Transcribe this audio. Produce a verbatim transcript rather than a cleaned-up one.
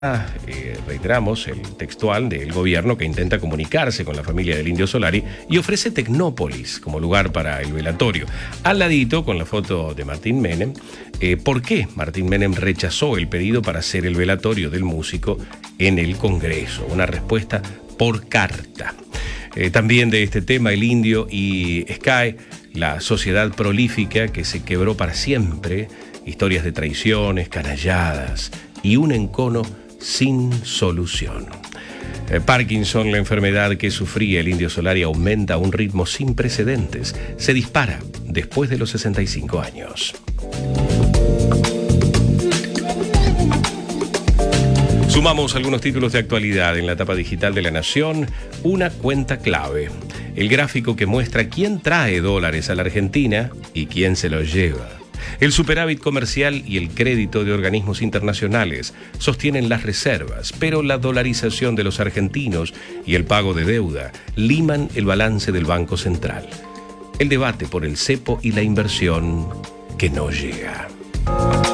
Ah, eh, reiteramos el textual del gobierno que intenta comunicarse con la familia del Indio Solari y ofrece Tecnópolis como lugar para el velatorio. Al ladito, con la foto de Martín Menem, eh, ¿por qué Martín Menem rechazó el pedido para hacer el velatorio del músico en el Congreso? Una respuesta por carta. Eh, también de este tema, el Indio y Sky, la sociedad prolífica que se quebró para siempre, historias de traiciones, canalladas y un encono sin solución. Eh, Parkinson, la enfermedad que sufría el Indio Solari, aumenta a un ritmo sin precedentes. Se dispara después de los sesenta y cinco años. Sumamos algunos títulos de actualidad en la tapa digital de La Nación. Una cuenta clave. El gráfico que muestra quién trae dólares a la Argentina y quién se los lleva. El superávit comercial y el crédito de organismos internacionales sostienen las reservas, pero la dolarización de los argentinos y el pago de deuda liman el balance del Banco Central. El debate por el cepo y la inversión que no llega.